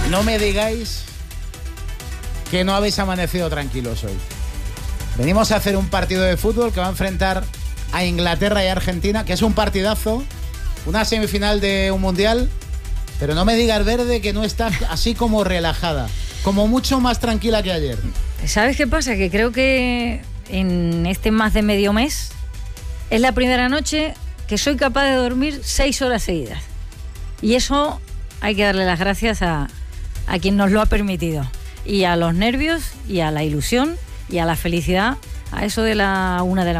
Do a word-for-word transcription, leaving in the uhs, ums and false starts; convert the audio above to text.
No me digáis que no habéis amanecido tranquilos hoy. Venimos a hacer un partido de fútbol que va a enfrentar a Inglaterra y Argentina, que es un partidazo, una semifinal de un mundial, pero no me digas, Verde, que no está así como relajada, como mucho más tranquila que ayer. ¿Sabes qué pasa? Que creo que en este más de medio mes es la primera noche que soy capaz de dormir seis horas seguidas. Y eso hay que darle las gracias a, a quien nos lo ha permitido. Y a los nervios, y a la ilusión, y a la felicidad, a eso de la una de la